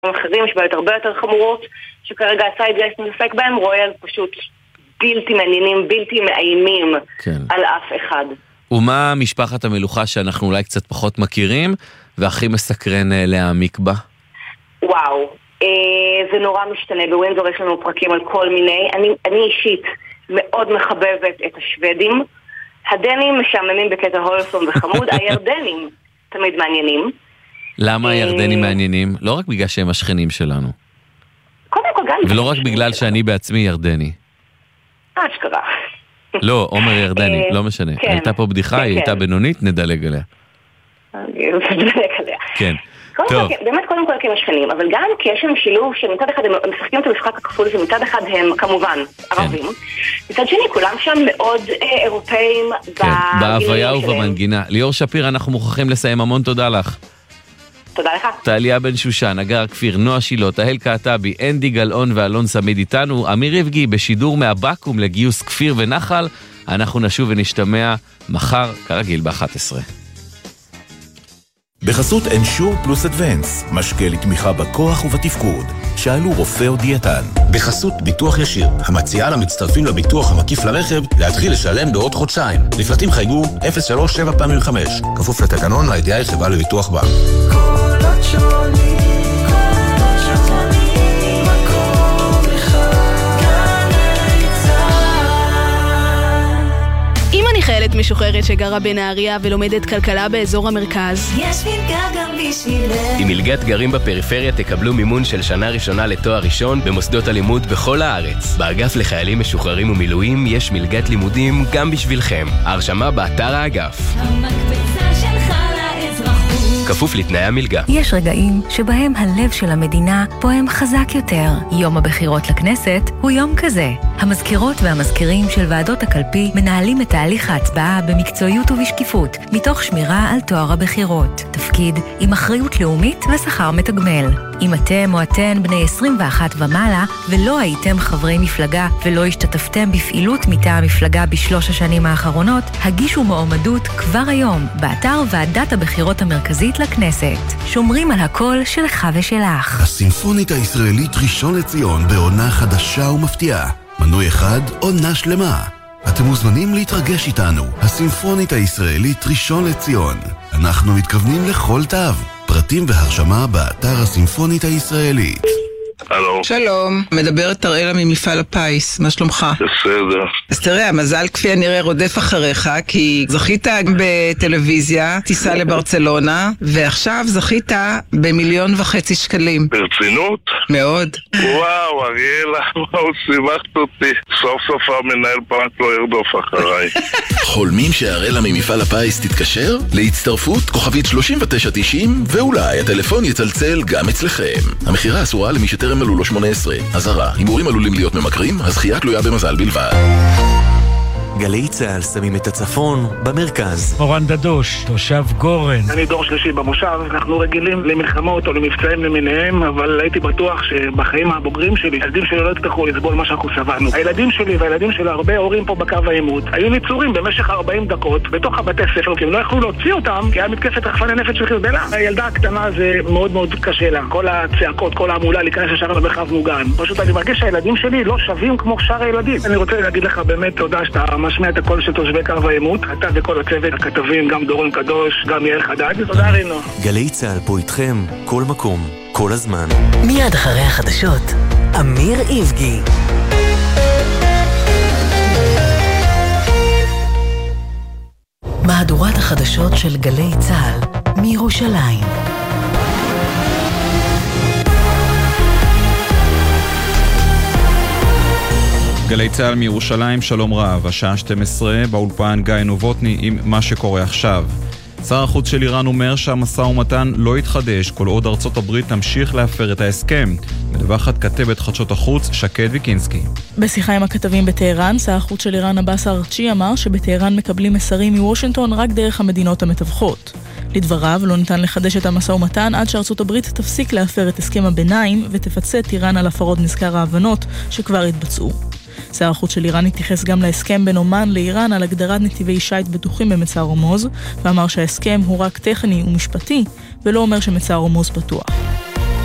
אחרים, יש בעיות הרבה יותר חמורות, שכרגע הסיידגייסט מתעסק בהם, רואה פשוט בלתי מעניינים, בלתי מאיימים על אף אחד. ומה משפחת המלוכה שאנחנו אולי קצת פחות מכירים, והכי מסקרן להעמיק בה? וואו, זה נורא משתנה. בווינזור יש לנו פרקים על כל מיני. אני אישית מאוד מחבבת את השוודים. הדנים משעממים בקטע הולסום וחמוד, הירדנים תמיד מעניינים. למה הירדנים מעניינים? לא רק בגלל שהם השכנים שלנו. קודם כל גם... ולא רק בגלל שאני בעצמי ירדני. אשכרה. לא, עומר ירדני, לא משנה. הייתה פה בדיחה, היא הייתה בינונית, נדלג עליה. נדלג עליה. כן. באמת קודם כל כי הם השכנים, אבל גם כי יש שם שילוב שמצד אחד הם משחקים את המשחק הכפול, שמצד אחד הם כמובן ערבים, מצד שני כולם שם מאוד אירופאים בהוויה ובמנגינה. ליאור שפיר, אנחנו מוכרחים לסיים, המון תודה לך. תודה לך. טליה בן שושן, אגר כפיר, נועה שילות, ההל קעטבי, אנדי גלאון ואלון סמיד איתנו, אמיר רבגי בשידור מהבקו"ם לגיוס כפיר ונחל. אנחנו נשוב ונשתמע מחר כרגיל ב-11. בחסות אנשור פלוס אדוונס, משקה לתמיכה בכוח ובתפקוד. שאלו רופא או דיאטן. בחסות ביטוח ישיר, המציעה למצטרפים לביטוח המקיף לרכב להתחיל לשלם בעוד חודשיים. לפרטים חייגו 037-5, כפוף לתקנון, הידיעה היא חברה לביטוח בה. קולות שונים, מקום אחד, גלי צהל. אם אני חיילת משוחררת שגרה בנהריה ולומדת כלכלה באזור המרכז, יש מלגה גם בשבילך. עם מלגת גרים בפריפריה תקבלו מימון של שנה ראשונה לתואר ראשון במוסדות הלימוד בכל הארץ. באגף לחיילים משוחררים ומילואים יש מלגת לימודים גם בשבילכם. ההרשמה באתר האגף. המקבצה שלך לאזרחות. כפוף לתנאי המלגה. יש רגעים שבהם הלב של המדינה פועם חזק יותר. יום הבחירות לכנסת הוא יום כזה. המזכירות והמזכירים של ועדות הקלפי מנהלים את תהליך ההצבעה במקצועיות ובשקיפות, מתוך שמירה על טוהר הבחירות. תפקיד עם אחריות לאומית ושכר מתגמל. אם אתם או אתן בני 21 ומעלה ולא הייתם חברי מפלגה ולא השתתפתם בפעילות מטעם המפלגה בשלוש השנים האחרונות, הגישו מועמדות כבר היום באתר ועדת הבחירות המרכזית לכנסת. שומרים על הקול שלך ושלך. הסימפונית הישראלית ראשון לציון בעונה חדשה ומפתיעה. מנוי אחד, עונה שלמה. אתם מוזמנים להתרגש איתנו. הסימפונית הישראלית ראשון לציון. אנחנו מתכוונים לכל תו. פרטים והרשמה באתר הסימפונית הישראלית. הלו. שלום, מדברת אראלה ממפעל הפיס, מה שלומך? בסדר. אז תראה, המזל כפי הנראה רודף אחריך, כי זכית בטלוויזיה, טיסה לברצלונה, ועכשיו זכית ב1.5 שקלים. ברצינות? מאוד. וואו, אריאלה, וואו, שימחת אותי. סוף סוף המנהל פרט לא ירדוף אחריי. חולמים שאראלה ממפעל הפיס תתקשר? להצטרפות כוכבית 3990, ואולי הטלפון יצלצל גם אצלכם. המחירה אסורה למי שטרם מלאו לו 18. אזהרה, הימורים עלולים להיות ממכרים, הזכייה תלויה במזל בלבד. גלי צהל שמים את הצפון במרכז. אורן דדוש, תושב גורן. אני דור שלישי במושב, אנחנו רגילים למלחמות או למבצעים למיניהם, אבל הייתי בטוח שבחיים הבוגרים שלי, הילדים שלי לא יצטרכו לסבול מה שאנחנו סבלנו. הילדים שלי והילדים של הרבה הורים פה בקו העימות היו ניצורים במשך 40 דקות בתוך הבתי ספר, כי הם לא יכלו להוציא אותם, כי היה מתקפת רחפני נפץ של חיזבאללה. הילדה הקטנה זה מאוד מאוד קשה לה. כל הצעקות, כל העמולה להיכנס ישר למרחב מוגן. פשוט אני מרגיש שהילדים שלי לא שווים כמו שאר הילדים. אני רוצה להגיד לך באמת תודה שאתה משמיע את הקול של תושבי קו העימות, אתה וכל הצוות, הכתבים, גם דורון קדוש, גם יאיר חדד. תודה רינו. גלי צהל פה איתכם, כל מקום, כל הזמן. מיד אחרי החדשות, אמיר איבגי. מהדורת החדשות של גלי צהל מירושלים. גלי צהל מירושלים, שלום רב, השעה 12, באולפן גיא נובוטני עם מה שקורה עכשיו. שר החוץ של איראן אומר שהמשא ומתן לא יתחדש כל עוד ארצות הברית תמשיך להפר את ההסכם. מדווחת כתבת חדשות החוץ שקד ויקינסקי. בשיחה עם הכתבים בטהרן, שר החוץ של איראן עבאס ארצ'י אמר שבטהרן מקבלים מסרים מוושינגטון רק דרך המדינות המתווכות. לדבריו, לא ניתן לחדש את המשא ומתן עד שארצות הברית תפסיק להפר את הסכם הביניים ותפצה את איראן על הפרות מזכר ההבנות שכבר התבצעו. שר החוץ של איראן התייחס גם להסכם בין אומן לאיראן על הגדרת נתיבי שייט בטוחים במצר הורמוז, ואמר שההסכם הוא רק טכני ומשפטי, ולא אומר שמצר הורמוז פתוח.